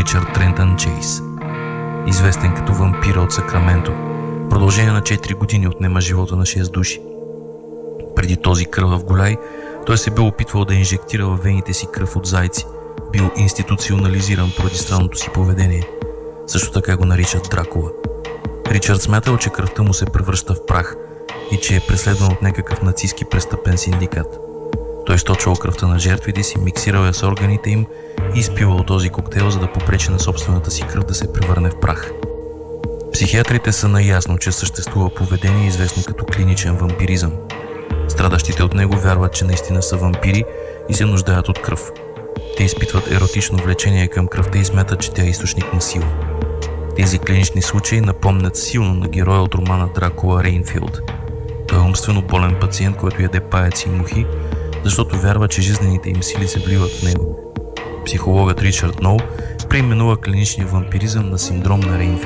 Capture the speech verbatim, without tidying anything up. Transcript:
Ричард Трентън Чейз, известен като вампира от Сакраменто. В продължение на четири години отнема живота на шест души. Преди този кръвав голяй, той се бил опитвал да инжектира във вените си кръв от зайци, бил институционализиран поради странното си поведение. Също така го наричат Дракула. Ричард смятал, че кръвта му се превръща в прах и че е преследван от някакъв нацистски престъпен синдикат. Той сточвал кръвта на жертвите си, миксирал я с органите им и изпивал този коктейл, за да попречи на собствената си кръв да се превърне в прах. Психиатрите са наясно, че съществува поведение, известно като клиничен вампиризъм. Страдащите от него вярват, че наистина са вампири и се нуждаят от кръв. Те изпитват еротично влечение към кръвта и смятат, че тя е източник на сила. Тези клинични случаи напомнят силно на героя от романа Дракула Рейнфилд. Той е умствено болен пациент, който яде паяци и мухи, защото вярва, че жизнените им сили се вливат в него. Психологът Ричард Ноу преименува клиничния вампиризъм на синдром на Рейнфилд.